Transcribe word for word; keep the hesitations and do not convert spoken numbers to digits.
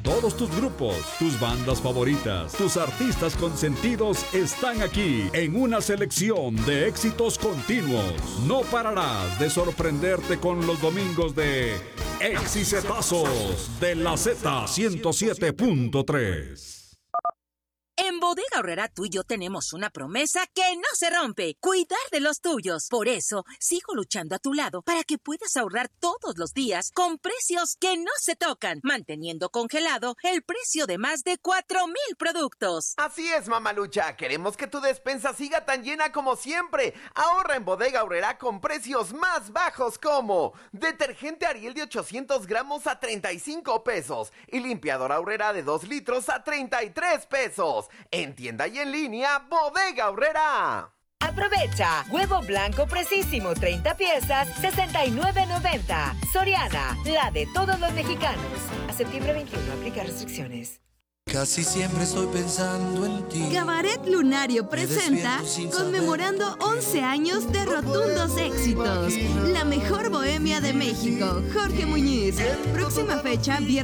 Todos tus grupos, tus bandas favoritas, tus artistas consentidos están aquí en una selección de éxitos continuos. No pararás de sorprenderte con los domingos de Exicetazos de la Z ciento siete punto tres. En Bodega Aurrerá tú y yo tenemos una promesa que no se rompe: cuidar de los tuyos. Por eso, sigo luchando a tu lado para que puedas ahorrar todos los días con precios que no se tocan, manteniendo congelado el precio de más de cuatro mil productos. Así es, mamalucha. Queremos que tu despensa siga tan llena como siempre. Ahorra en Bodega Aurrerá con precios más bajos como detergente Ariel de ochocientos gramos a treinta y cinco pesos y limpiador Aurrerá de dos litros a treinta y tres pesos. En tienda y en línea, Bodega Aurrerá. Aprovecha, huevo blanco precisísimo treinta piezas, sesenta y nueve noventa. Soriana, la de todos los mexicanos. A septiembre veintiuno, aplica restricciones. Casi siempre estoy pensando en ti. Cabaret Lunario presenta Conmemorando once años de rotundos éxitos. La mejor bohemia de México. Jorge Muñiz. Próxima fecha, viernes